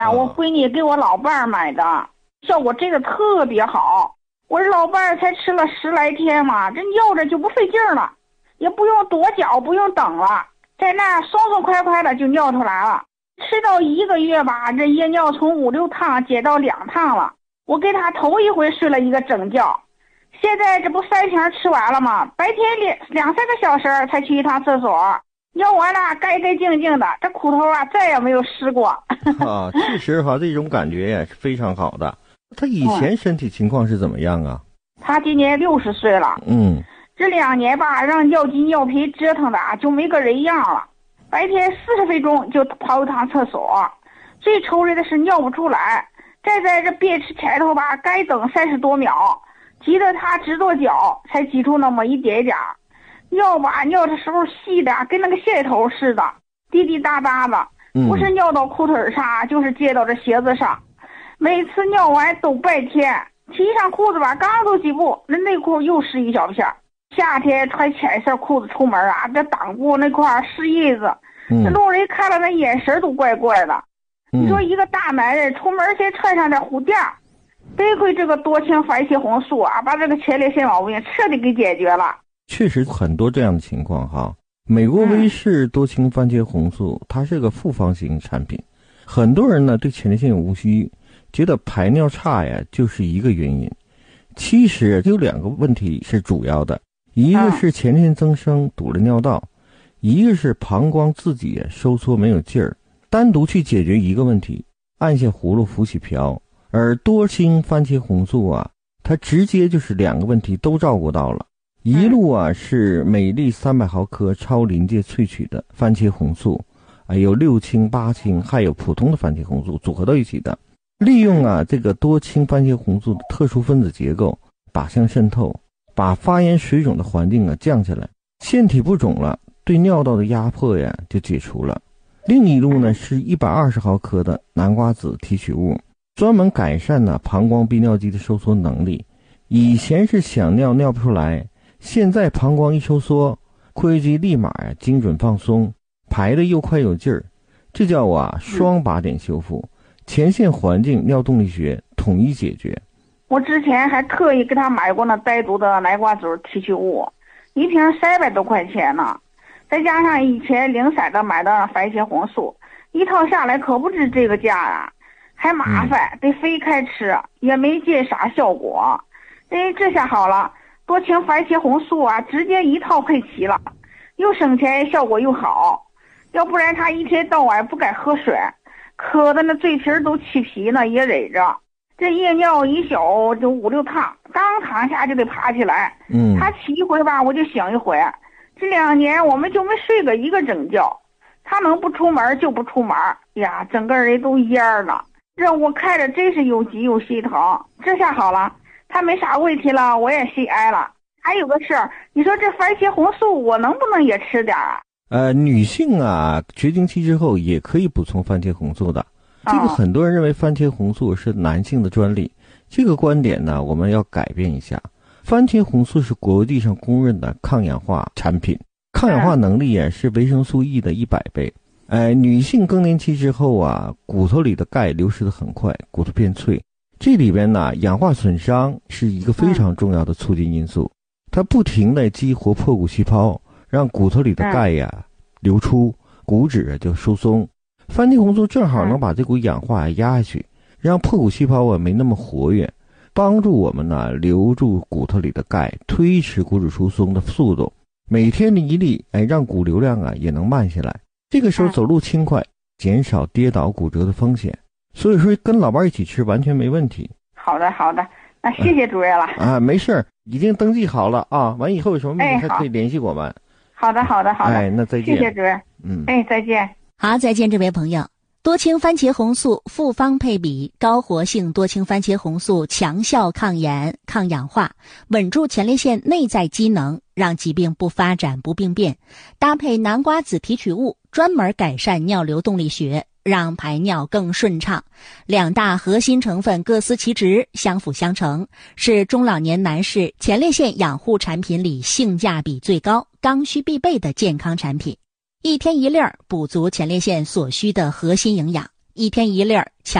我闺女给我老伴儿买的，效果这个特别好。我这老伴儿才吃了10来天嘛，这尿着就不费劲儿了，也不用跺脚，不用等了，在那爽爽快快的就尿出来了。吃到1个月吧，这夜尿从5、6趟减到2趟了。我给他头一回睡了1个整觉，现在这不3瓶吃完了吗？白天2、3个小时才去一趟厕所，尿完了干干净净的，这裤头啊再也没有湿过。 啊，确实哈，这种感觉也是非常好的。他以前身体情况是怎么样啊？ 他今年60岁了。这2年吧，让尿急尿频折腾的就没个人样了。白天40分钟就跑一趟厕所，最愁人的是尿不出来，站在这便池前头吧，该等30多秒，急得他直跺脚，才挤出那么一点点。尿吧，尿的时候细的跟那个线头似的，滴滴答答的，不是尿到裤腿上，就是接到这鞋子上。每次尿完都半天，提上裤子吧，刚走几步，那内裤又湿一小片。夏天穿浅色裤子出门啊，这裆部那块湿印子，这路人看了那眼神都怪怪的。你说一个大男人出门先穿上点护垫，得亏这个多氢番茄红素啊，把这个前列腺毛病彻底给解决了。 确实很多这样的情况哈。美国威士多氢番茄红素，它是个复方型产品，很多人呢对前列腺有误区，觉得排尿差呀就是一个原因。其实有2个问题是主要的，一个是前列腺增生堵了尿道，一个是膀胱自己收缩没有劲儿。单独去解决一个问题，按下葫芦浮起瓢，而多氢番茄红素啊，它直接就是2个问题都照顾到了。一路啊是每粒300毫克超临界萃取的番茄红素，有6氢、8氢，还有普通的番茄红素组合到一起的，利用这个多氢番茄红素的特殊分子结构靶向渗透，把发炎水肿的环境降下来，腺体不肿了，对尿道的压迫呀就解除了。另一路呢是120毫克的南瓜子提取物，专门改善膀胱泌尿肌的收缩能力。以前是想尿尿不出来，现在膀胱一收缩，括约肌立马精准放松，排的又快有劲儿，这叫双靶点修复，前线环境尿动力学统一解决。 我之前还特意给他买过那单独的南瓜籽提取物，一瓶300多块钱呢，再加上以前零散的买的番茄红素，一套下来可不止这个价啊，还麻烦，得分开吃，也没见啥效果。这下好了，多氢番茄红素啊，直接一套配齐了，又省钱，效果又好。要不然他一天到晚不敢喝水，渴的那嘴皮都起皮呢，也忍着。这夜尿一宿就5、6趟，刚躺下就得爬起来。他起一回吧，我就醒一回。这2年我们就没睡个一个整觉，他能不出门就不出门呀，整个人都蔫了。这我看着真是又急又心疼。这下好了，他没啥问题了，我也心安了。还有个事儿，你说这番茄红素我能不能也吃点啊？ 女性绝经期之后也可以补充番茄红素的。这个很多人认为番茄红素是男性的专利，这个观点呢我们要改变一下。番茄红素是国际上公认的抗氧化产品，抗氧化能力是维生素 E 的100倍。女性更年期之后骨头里的钙流失的很快，骨头变脆，这里边氧化损伤是一个非常重要的促进因素，它不停地激活破骨细胞，让骨头里的钙流出，骨质就疏松。番茄红素正好能把这股氧化压下去，让破骨细胞没那么活跃，帮助我们留住骨头里的钙，推迟骨质疏松的速度。每天1粒，让骨流量也能慢下来。这个时候走路轻快，减少跌倒骨折的风险。所以说跟老伴一起吃完全没问题。 好的好的，那谢谢主任了。 没事，已经登记好了完以后有什么问题还可以联系我们。 好的好的好的， 那再见。 谢谢主任。再见。 好，再见这位朋友。多氢番茄红素复方配比，高活性多氢番茄红素强效抗炎、抗氧化，稳住前列腺内在机能，让疾病不发展不病变。搭配南瓜子提取物，专门改善尿流动力学，让排尿更顺畅。2大核心成分各司其职，相辅相成，是中老年男士前列腺养护产品里性价比最高、刚需必备的健康产品。一天一粒儿，补足前列腺所需的核心营养， 一天一粒儿，